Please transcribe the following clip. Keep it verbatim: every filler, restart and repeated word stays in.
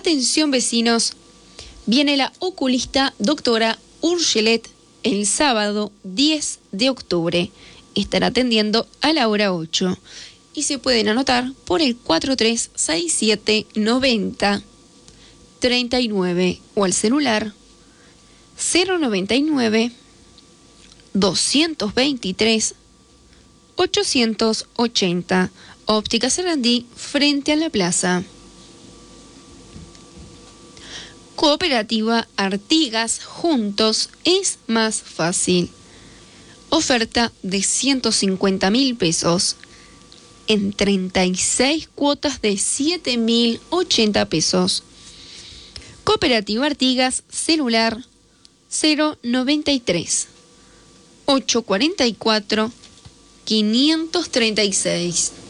Atención vecinos, viene la oculista doctora Urgelet el sábado diez de octubre. Estará atendiendo a la hora ocho y se pueden anotar por el cuatro tres seis siete noventa treinta y nueve o al celular cero noventa y nueve doscientos veintitrés ochocientos ochenta. Óptica Sarandí frente a la plaza. Cooperativa Artigas, juntos es más fácil. Oferta de ciento cincuenta mil pesos en treinta y seis cuotas de siete mil ochenta pesos. Cooperativa Artigas, celular cero noventa y tres ochocientos cuarenta y cuatro quinientos treinta y seis.